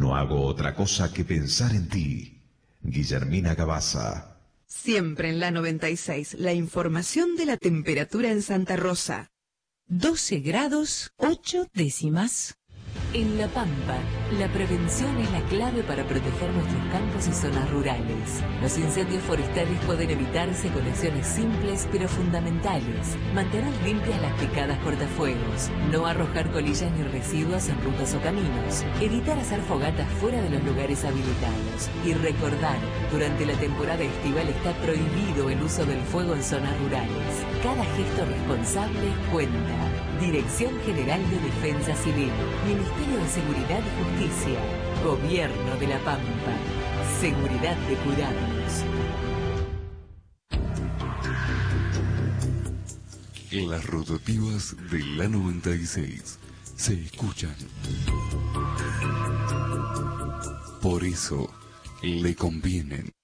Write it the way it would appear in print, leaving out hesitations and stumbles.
No hago otra cosa que pensar en ti. Guillermina Gabaza. Siempre en la 96, la información de la temperatura en Santa Rosa. 12 grados 8 décimas. En La Pampa, la prevención es la clave para proteger nuestros campos y zonas rurales. Los incendios forestales pueden evitarse con acciones simples pero fundamentales. Mantener limpias las picadas cortafuegos, no arrojar colillas ni residuos en rutas o caminos, evitar hacer fogatas fuera de los lugares habilitados y recordar, durante la temporada estival está prohibido el uso del fuego en zonas rurales. Cada gesto responsable cuenta. Dirección General de Defensa Civil, Ministerio de Seguridad y Justicia, Gobierno de La Pampa, Seguridad de cuidarnos. Las rotativas de la 96 se escuchan. Por eso le convienen.